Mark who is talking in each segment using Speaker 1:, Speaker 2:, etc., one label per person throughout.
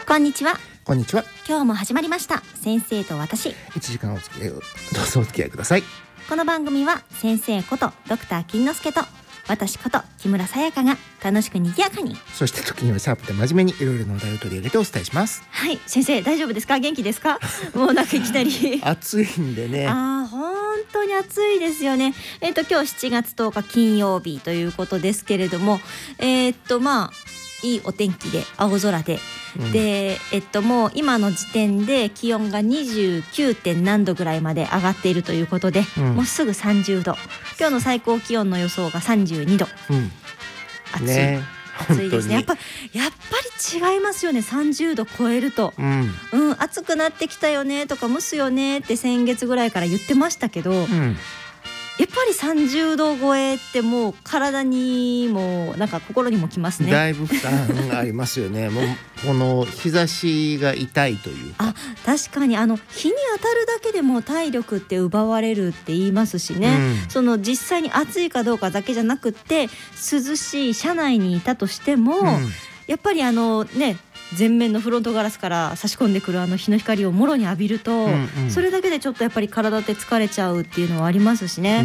Speaker 1: こんにちは。
Speaker 2: こんにちは。
Speaker 1: 今日も始まりました先生と私。
Speaker 2: 1時間お付き合いをどうぞお付き合いください。
Speaker 1: この番組は先生ことドクター金之助と私こと木村沙耶香が楽しく賑やかに、
Speaker 2: そして時にはシャープで真面目にいろいろなお題を取り上げてお伝えします。
Speaker 1: はい、先生大丈夫ですか？元気ですか？もうなんかいきなり
Speaker 2: 暑いんでね。
Speaker 1: 本当に暑いですよね。今日7月10日金曜日ということですけれども、いいお天気で青空で、でもう今の時点で気温が 29. 何度ぐらいまで上がっているということで、もうすぐ30度。今日の最高気温の予想が32度、暑い、
Speaker 2: ね、
Speaker 1: 暑いですね。やっぱり違いますよね。30度超えると、暑くなってきたよねとか蒸すよねって先月ぐらいから言ってましたけど、やっぱり30度超えってもう体にもなんか心にもきますね。
Speaker 2: だいぶ負担がありますよね。もうこの日差しが痛いというか。
Speaker 1: 確かに日に当たるだけでも体力って奪われるって言いますしね、その実際に暑いかどうかだけじゃなくって涼しい車内にいたとしても、やっぱり前面のフロントガラスから差し込んでくる日の光をもろに浴びると、それだけでちょっとやっぱり体って疲れちゃうっていうのはありますしね、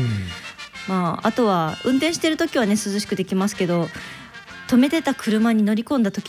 Speaker 1: あとは運転してる時はね涼しくできますけど、止めてた車に乗り込んだ時